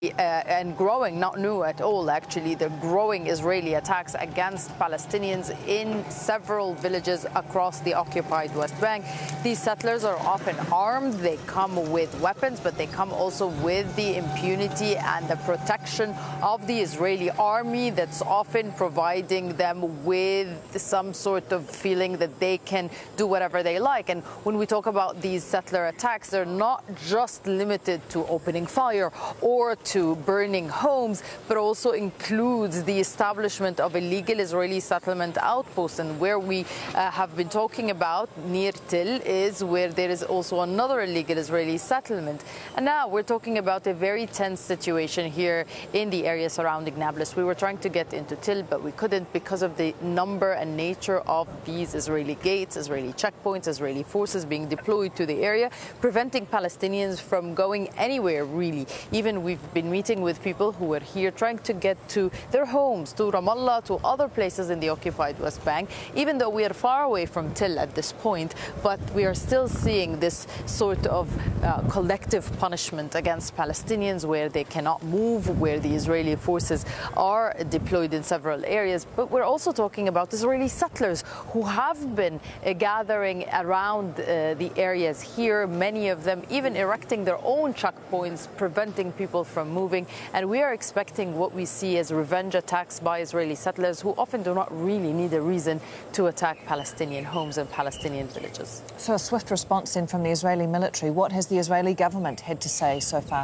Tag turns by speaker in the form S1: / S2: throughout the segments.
S1: and growing, not new at all actually, the growing Israeli attacks against Palestinians in several villages across the occupied West Bank. These settlers are often armed, they come with weapons, but they come also with the impunity and the protection of the Israeli army that's often providing them with some sort of feeling that they can do whatever they like. And when we talk about these settler attacks, they're not just limited to opening fire or to burning homes, but also includes the establishment of illegal Israeli settlement outposts. And where we have been talking about, near Til, is where there is also another illegal Israeli settlement. And now we're talking about a very tense situation here in the area surrounding Nablus. We were trying to get into Til, but we couldn't because of the number and nature of these Israeli gates, Israeli checkpoints, Israeli forces being deployed to the area, preventing Palestinians from going anywhere, really. Even we've been meeting with people who were here trying to get to their homes, to Ramallah, to other places in the occupied West Bank, even though we are far away from Til at this point. But we are still seeing this sort of collective punishment against Palestinians where they cannot move, where the Israeli forces are deployed in several areas. But we're also talking about Israeli settlers who have been gathering around the areas here, many of them even erecting their own checkpoints, preventing people from moving. And we are expecting what we see as revenge attacks by Israeli settlers who often do not really need a reason to attack Palestinian homes and Palestinian villages.
S2: So a swift response then from the Israeli military. What has the Israeli government had to say so far?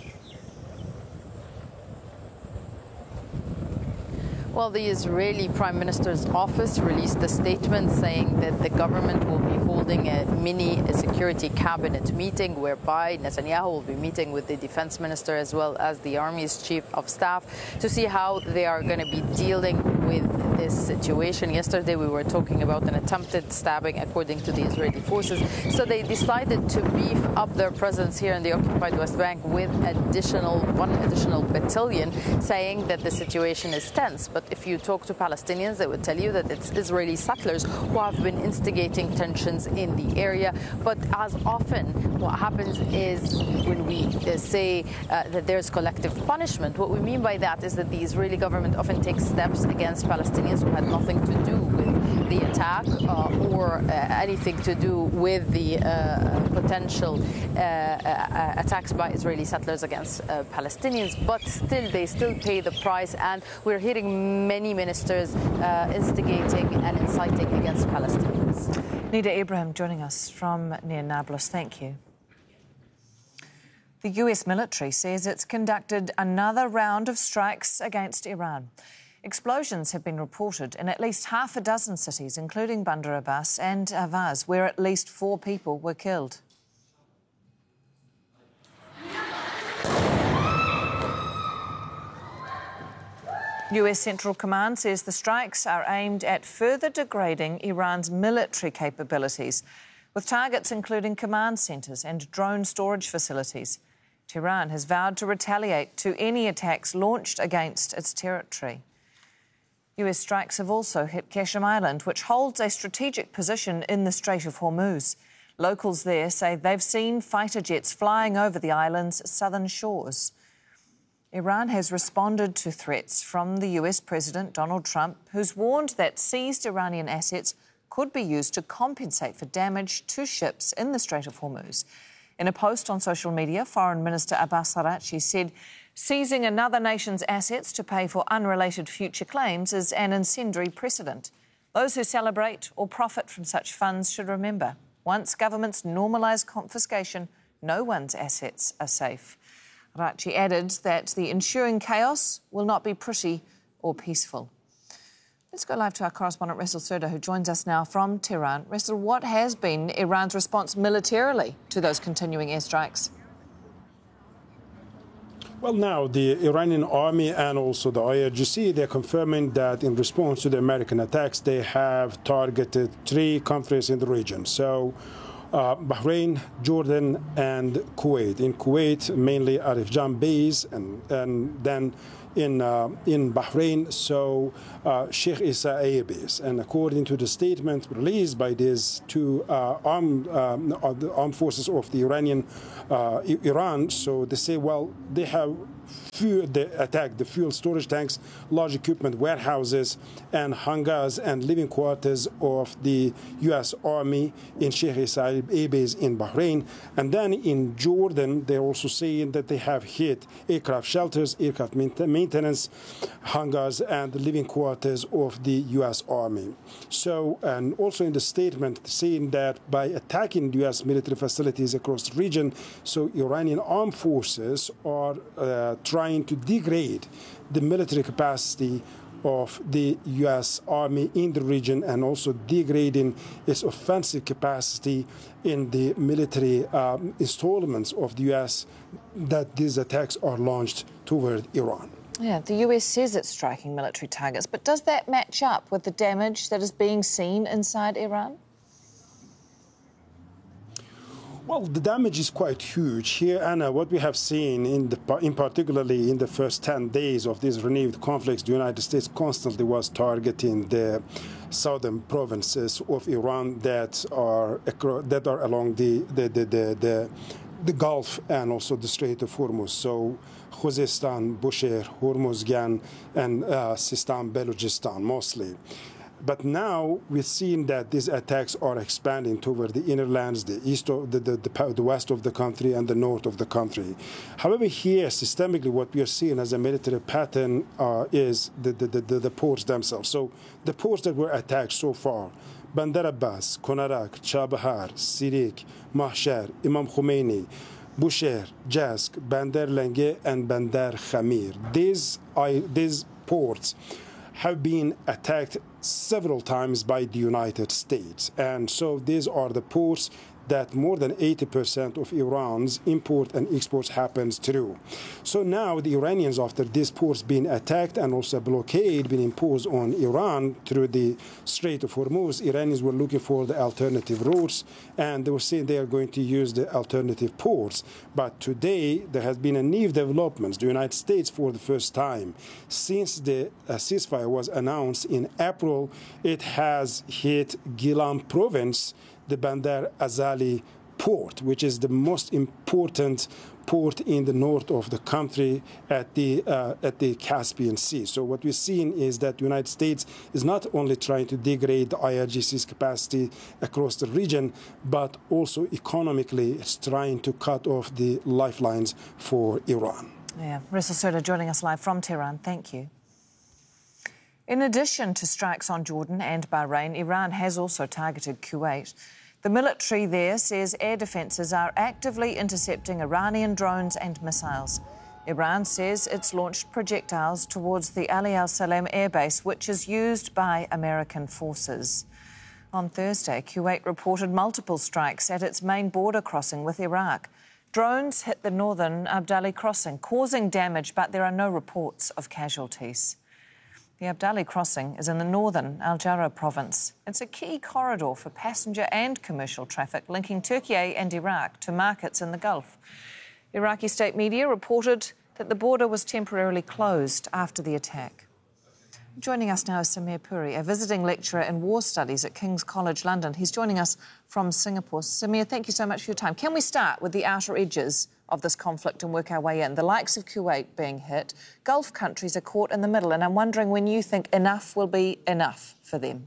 S1: Well, the Israeli Prime Minister's office released a statement saying that the government will be holding a mini security cabinet meeting whereby Netanyahu will be meeting with the defense minister as well as the army's chief of staff to see how they are going to be dealing with this situation. Yesterday we were talking about an attempted stabbing according to the Israeli forces. So they decided to beef up their presence here in the occupied West Bank with one additional battalion, saying that the situation is tense. But if you talk to Palestinians, they would tell you that it's Israeli settlers who have been instigating tensions in the area. But as often, what happens is when we say that there's collective punishment, what we mean by that is that the Israeli government often takes steps against Palestinians who had nothing to do with the attack or anything to do with the potential attacks by Israeli settlers against Palestinians. But still, they still pay the price. And we're hearing many ministers instigating and inciting against Palestinians.
S2: Nida Ibrahim joining us from near Nablus. Thank you. The US military says it's conducted another round of strikes against Iran. Explosions have been reported in at least half a dozen cities, including Bandar Abbas and Ahvaz, where at least 4 people were killed. US Central Command says the strikes are aimed at further degrading Iran's military capabilities, with targets including command centres and drone storage facilities. Tehran has vowed to retaliate to any attacks launched against its territory. US strikes have also hit Qasem Island, which holds a strategic position in the Strait of Hormuz. Locals there say they've seen fighter jets flying over the island's southern shores. Iran has responded to threats from the US President Donald Trump, who's warned that seized Iranian assets could be used to compensate for damage to ships in the Strait of Hormuz. In a post on social media, Foreign Minister Abbas Araghchi said seizing another nation's assets to pay for unrelated future claims is an incendiary precedent. Those who celebrate or profit from such funds should remember, once governments normalise confiscation, no one's assets are safe. Araghchi added that the ensuing chaos will not be pretty or peaceful. Let's go live to our correspondent, Ressel Serda, who joins us now from Tehran. Ressel, what has been Iran's response militarily to those continuing airstrikes?
S3: Well, now the Iranian army and also the IRGC, they're confirming that in response to the American attacks, they have targeted 3 countries in the region. So Bahrain, Jordan, and Kuwait. In Kuwait, mainly Arif Jan base, and then in Bahrain, so Sheikh Issa Air Base. And according to the statement released by these 2 armed forces of the Iran, so they say, well, they have attacked the fuel storage tanks, large equipment warehouses, and hangars and living quarters of the U.S. Army in Sheikh Zayed Air Base in Bahrain. And then in Jordan, they're also saying that they have hit aircraft shelters, aircraft maintenance, hangars, and the living quarters of the U.S. Army. So, and also in the statement saying that by attacking U.S. military facilities across the region, so Iranian armed forces are trying to degrade the military capacity of the U.S. Army in the region and also degrading its offensive capacity in the military installments of the U.S. that these attacks are launched toward Iran.
S2: Yeah, the US says it's striking military targets, but does that match up with the damage that is being seen inside Iran?
S3: Well, the damage is quite huge here, Anna. What we have seen, in particularly in the first 10 days of these renewed conflicts, the United States constantly was targeting the southern provinces of Iran that are along the Gulf and also the Strait of Hormuz. So Khuzestan, Bushehr, Hormuzgan, and Sistan, Balochistan mostly. But now we're seeing that these attacks are expanding toward the inner lands, the east of the west of the country and the north of the country. However, here systemically, what we are seeing as a military pattern is the ports themselves. So the ports that were attacked so far: Bandar Abbas, Konarak, Chabahar, Sirik, Mahshar, Imam Khomeini, Bushehr, Jask, Bandar Lenge, and Bandar Khamir. These ports have been attacked several times by the United States. And so these are the ports that more than 80% of Iran's import and exports happens through. So now the Iranians, after these ports being attacked and also a blockade being imposed on Iran through the Strait of Hormuz, Iranians were looking for the alternative routes, and they were saying they are going to use the alternative ports. But today there has been a new development. The United States, for the first time since the ceasefire was announced in April, it has hit Gilan province, the Bandar Azali port, which is the most important port in the north of the country at the Caspian Sea. So what we're seeing is that the United States is not only trying to degrade the IRGC's capacity across the region, but also economically it's trying to cut off the lifelines for Iran.
S2: Yeah, Ressel Sirda joining us live from Tehran. Thank you. In addition to strikes on Jordan and Bahrain, Iran has also targeted Kuwait. The military there says air defences are actively intercepting Iranian drones and missiles. Iran says it's launched projectiles towards the Ali al-Salem airbase, which is used by American forces. On Thursday, Kuwait reported multiple strikes at its main border crossing with Iraq. Drones hit the northern Abdali crossing, causing damage, but there are no reports of casualties. The Abdali crossing is in the northern Al-Jarrah province. It's a key corridor for passenger and commercial traffic linking Turkey and Iraq to markets in the Gulf. Iraqi state media reported that the border was temporarily closed after the attack. Joining us now is Samir Puri, a visiting lecturer in war studies at King's College London. He's joining us from Singapore. Samir, thank you so much for your time. Can we start with the outer edges of this conflict and work our way in? The likes of Kuwait being hit, Gulf countries are caught in the middle, and I'm wondering when you think enough will be enough for them.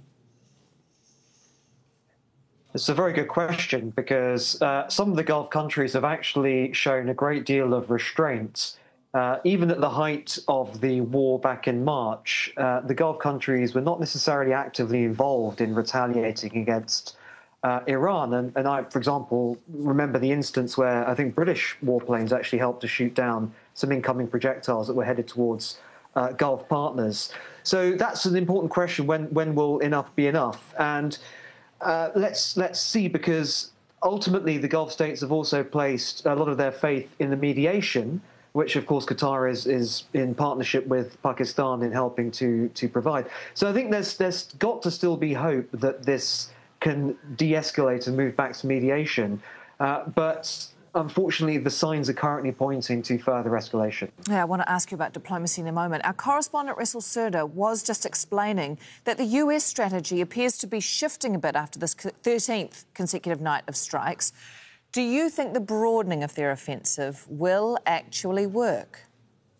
S4: It's a very good question, because some of the Gulf countries have actually shown a great deal of restraint. Even at the height of the war back in March, the Gulf countries were not necessarily actively involved in retaliating against Iran. And I, for example, remember the instance where I think British warplanes actually helped to shoot down some incoming projectiles that were headed towards Gulf partners. So that's an important question. When will enough be enough? And let's see, because ultimately the Gulf states have also placed a lot of their faith in the mediation, which, of course, Qatar is in partnership with Pakistan in helping to provide. So I think there's got to still be hope that this can de-escalate and move back to mediation. But unfortunately, the signs are currently pointing to further escalation.
S2: Yeah, I want to ask you about diplomacy in a moment. Our correspondent, Ressel Sirda, was just explaining that the US strategy appears to be shifting a bit after this 13th consecutive night of strikes. Do you think the broadening of their offensive will actually work?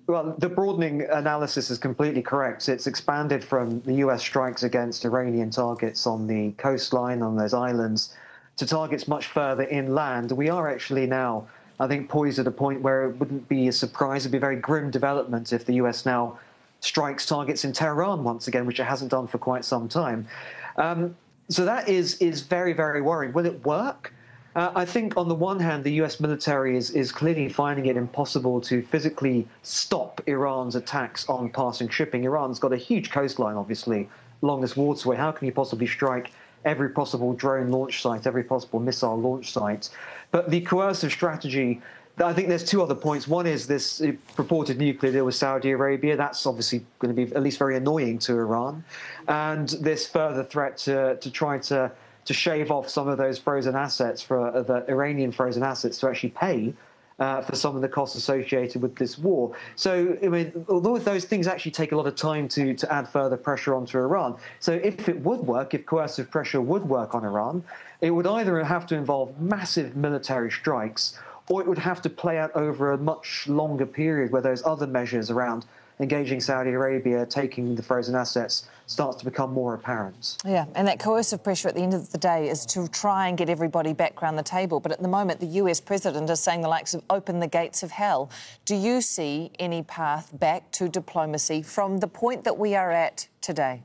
S4: Well, the broadening analysis is completely correct. It's expanded from the US strikes against Iranian targets on the coastline, on those islands, to targets much further inland. We are actually now, I think, poised at a point where it wouldn't be a surprise. It'd be a very grim development if the US now strikes targets in Tehran once again, which it hasn't done for quite some time. So that is very, very worrying. Will it work? I think on the one hand, the US military is clearly finding it impossible to physically stop Iran's attacks on passing shipping. Iran's got a huge coastline, obviously, along this waterway. How can you possibly strike every possible drone launch site, every possible missile launch site? But the coercive strategy, I think there's two other points. One is this purported nuclear deal with Saudi Arabia. That's obviously going to be at least very annoying to Iran. And this further threat to try to shave off some of those frozen assets, for the Iranian frozen assets, to actually pay for some of the costs associated with this war. So, I mean, although those things actually take a lot of time to add further pressure onto Iran. So if it would work, if coercive pressure would work on Iran, it would either have to involve massive military strikes, or it would have to play out over a much longer period where those other measures around engaging Saudi Arabia, taking the frozen assets, starts to become more apparent.
S2: Yeah, and that coercive pressure at the end of the day is to try and get everybody back around the table. But at the moment, the US president is saying the likes of open the gates of hell. Do you see any path back to diplomacy from the point that we are at today?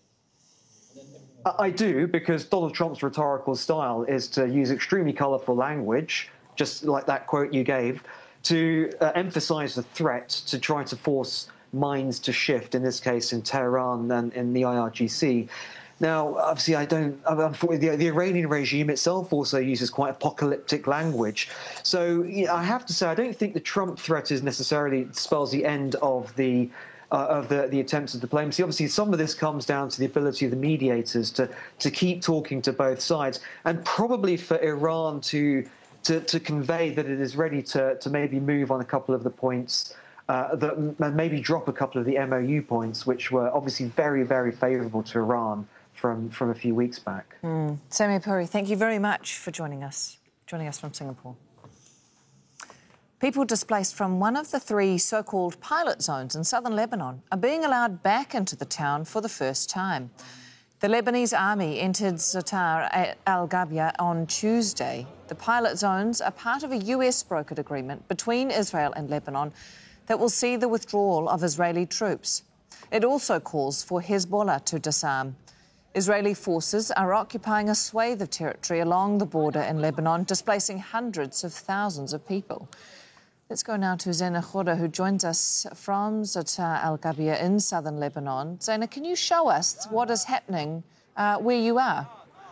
S4: I do, because Donald Trump's rhetorical style is to use extremely colourful language, just like that quote you gave, to emphasise the threat, to try to force minds to shift, in this case in Tehran and in the IRGC. Now, obviously, the Iranian regime itself also uses quite apocalyptic language. So I have to say, I don't think the Trump threat is necessarily spells the end of the attempts at diplomacy. Obviously, some of this comes down to the ability of the mediators to keep talking to both sides, and probably for Iran to convey that it is ready to maybe move on a couple of the points, that maybe drop a couple of the MOU points, which were obviously very, very favourable to Iran from a few weeks back.
S2: Sami Puri, thank you very much for joining us from Singapore. People displaced from one of the three so-called pilot zones in southern Lebanon are being allowed back into the town for the first time. The Lebanese army entered Zatar al-Ghabia on Tuesday. The pilot zones are part of a US-brokered agreement between Israel and Lebanon that will see the withdrawal of Israeli troops. It also calls for Hezbollah to disarm. Israeli forces are occupying a swathe of territory along the border in Lebanon, displacing hundreds of thousands of people. Let's go now to Zena Khoda, who joins us from Zatar al-Ghabia in southern Lebanon. Zena, can you show us what is happening where you are?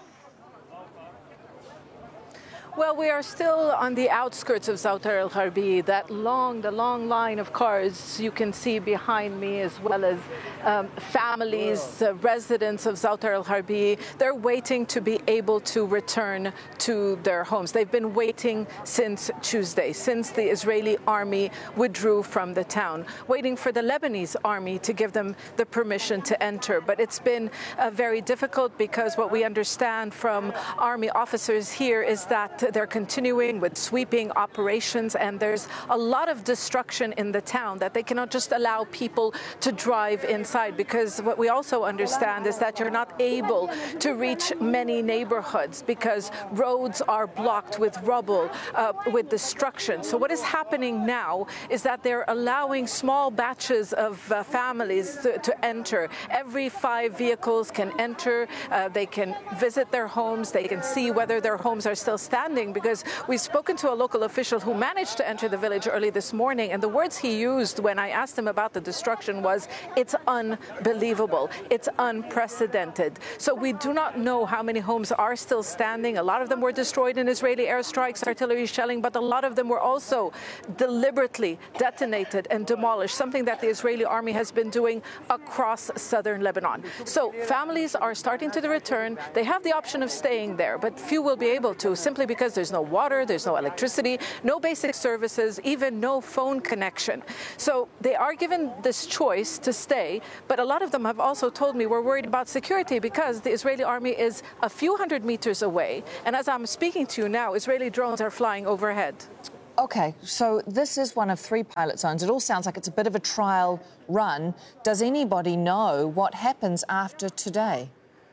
S5: Well, we are still on the outskirts of Zatar al-Ghabia. The long line of cars you can see behind me, as well as families, residents of Zatar al-Ghabia. They're waiting to be able to return to their homes. They've been waiting since Tuesday, since the Israeli army withdrew from the town, waiting for the Lebanese army to give them the permission to enter. But it's been very difficult, because what we understand from army officers here is that they're continuing with sweeping operations, and there's a lot of destruction in the town that they cannot just allow people to drive inside, because what we also understand is that you're not able to reach many neighborhoods because roads are blocked with rubble, with destruction. So what is happening now is that they're allowing small batches of families to enter. Every 5 vehicles can enter. They can visit their homes. They can see whether their homes are still standing, because we've spoken to a local official who managed to enter the village early this morning, and the words he used when I asked him about the destruction was, "It's unbelievable. It's unprecedented." So we do not know how many homes are still standing. A lot of them were destroyed in Israeli airstrikes, artillery shelling, but a lot of them were also deliberately detonated and demolished, something that the Israeli army has been doing across southern Lebanon. So families are starting to return. They have the option of staying there, but few will be able to, simply because there's no water, there's no electricity, no basic services, even no phone connection. So they are given this choice to stay, but a lot of them have also told me we're worried about security, because the Israeli army is a few hundred meters away, and as I'm speaking to you now, Israeli drones are flying overhead.
S2: OK, so this is one of 3 pilot zones. It all sounds like it's a bit of a trial run. Does anybody know what happens after today?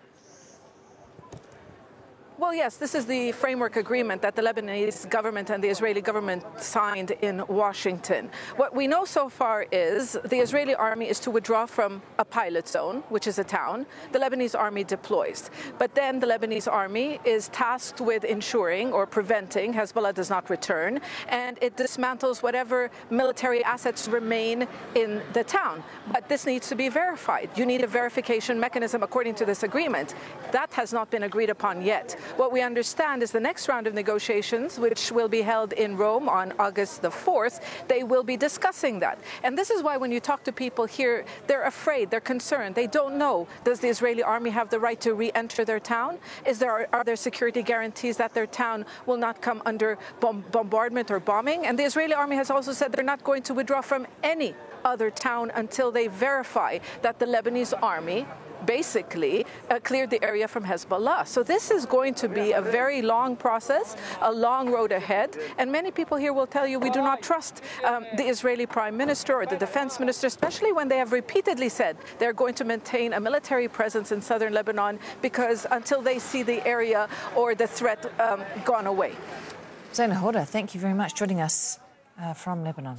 S5: Well, yes, this is the framework agreement that the Lebanese government and the Israeli government signed in Washington. What we know so far is the Israeli army is to withdraw from a pilot zone, which is a town. The Lebanese army deploys. But then the Lebanese army is tasked with ensuring or preventing Hezbollah does not return, and it dismantles whatever military assets remain in the town. But this needs to be verified. You need a verification mechanism according to this agreement. That has not been agreed upon yet. What we understand is the next round of negotiations, which will be held in Rome on August the 4th, they will be discussing that. And this is why when you talk to people here, they're afraid, they're concerned. They don't know, does the Israeli army have the right to re-enter their town? Are there security guarantees that their town will not come under bombardment or bombing? And the Israeli army has also said they're not going to withdraw from any other town until they verify that the Lebanese army basically cleared the area from Hezbollah. So this is going to be a very long process, a long road ahead. And many people here will tell you we do not trust the Israeli prime minister or the defense minister, especially when they have repeatedly said they're going to maintain a military presence in southern Lebanon because until they see the area or the threat gone away.
S2: Zaina Hoda, thank you very much for joining us from Lebanon.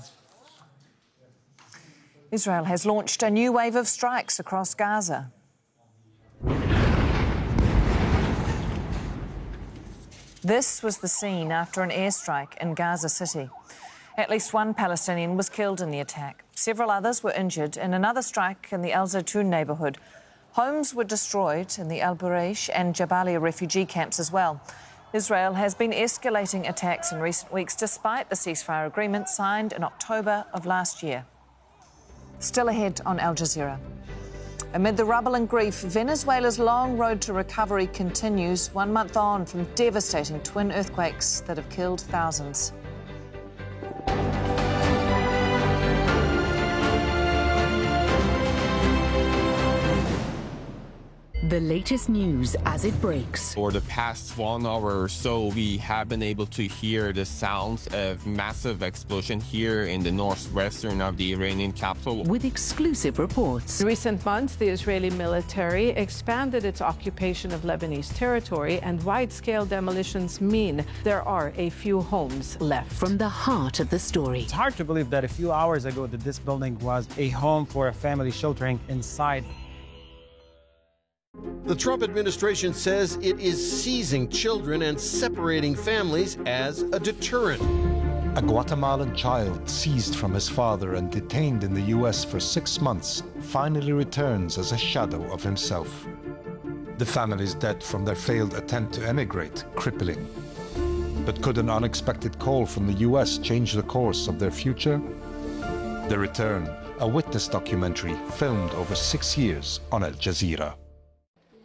S2: Israel has launched a new wave of strikes across Gaza. This was the scene after an airstrike in Gaza City. At least 1 Palestinian was killed in the attack. Several others were injured in another strike in the Al Zaytun neighbourhood. Homes were destroyed in the Al Bureish and Jabalia refugee camps as well. Israel has been escalating attacks in recent weeks despite the ceasefire agreement signed in October of last year. Still ahead on Al Jazeera. Amid the rubble and grief, Venezuela's long road to recovery continues 1 month on from devastating twin earthquakes that have killed thousands.
S6: The latest news as it breaks.
S7: For the past 1 hour or so, we have been able to hear the sounds of massive explosion here in the northwestern of the Iranian capital.
S6: With exclusive reports.
S5: In recent months, the Israeli military expanded its occupation of Lebanese territory, and wide-scale demolitions mean there are a few homes left.
S6: From the heart of the story.
S8: It's hard to believe that a few hours ago that this building was a home for a family sheltering inside.
S9: The Trump administration says it is seizing children and separating families as a deterrent.
S10: A Guatemalan child seized from his father and detained in the U.S. for 6 months finally returns as a shadow of himself. The family's debt from their failed attempt to emigrate crippling. But could an unexpected call from the U.S. change the course of their future? The Return, a witness documentary filmed over 6 years on Al Jazeera.